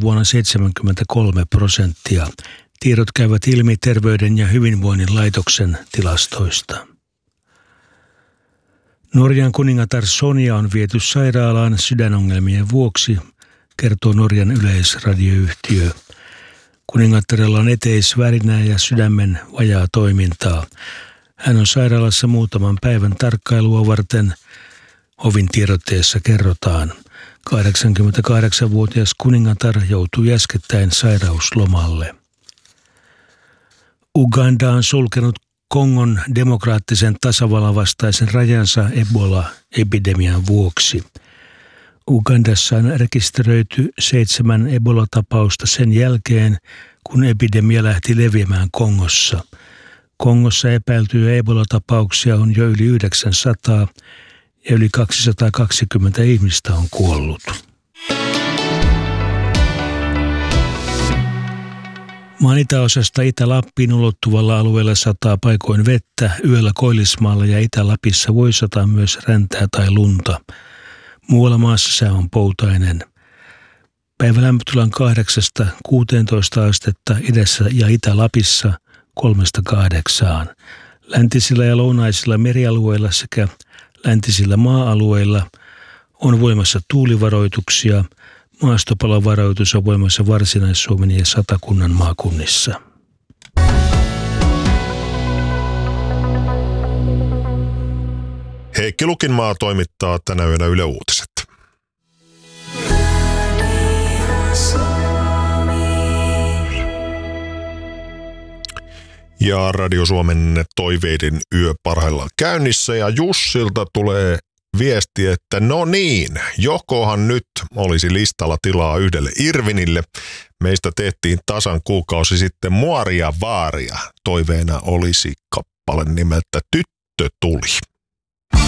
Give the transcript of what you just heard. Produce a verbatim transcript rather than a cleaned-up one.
vuonna seitsemänkymmentäkolme prosenttia. Tiedot käyvät ilmi Terveyden ja hyvinvoinnin laitoksen tilastoista. Norjan kuningatar Sonja on viety sairaalaan sydänongelmien vuoksi, kertoo Norjan yleisradioyhtiö. Kuningattarella on eteisvärinää ja sydämen vajaa toimintaa. Hän on sairaalassa muutaman päivän tarkkailua varten, hovin tiedotteessa kerrotaan. kahdeksankymmentäkahdeksanvuotias kuningatar joutui äskettäin sairauslomalle. Uganda on sulkenut Kongon demokraattisen tasavallan vastaisen rajansa Ebola-epidemian vuoksi. Ugandassa on rekisteröity seitsemän Ebola-tapausta sen jälkeen, kun epidemia lähti leviämään Kongossa. Kongossa epäiltyjä Ebola-tapauksia on jo yli yhdeksänsataa ja yli kaksisataakaksikymmentä ihmistä on kuollut. Maan itäosasta Itä-Lappiin ulottuvalla alueella sataa paikoin vettä, yöllä Koillismaalla ja Itä-Lapissa voi sataa myös räntää tai lunta. Muualla maassa sää on poutainen. Päivälämpötila on kahdeksasta kuuteentoista astetta idässä ja Itä-Lapissa kolmesta kahdeksaan. Läntisillä ja lounaisilla merialueilla sekä läntisillä maa-alueilla on voimassa tuulivaroituksia. Maastopalovaroitus on voimassa Varsinais-Suomen ja Satakunnan maakunnissa. Heikki Lukinmaa toimittaa tänä yönä Yle Uutiset. Ja Radio Suomen toiveiden yö parhaillaan käynnissä ja Jussilta tulee viesti, että no niin, jokohan nyt olisi listalla tilaa yhdelle Irvinille. Meistä tehtiin tasan kuukausi sitten Muoria Vaaria. Toiveena olisi kappale nimeltä Tyttö tuli.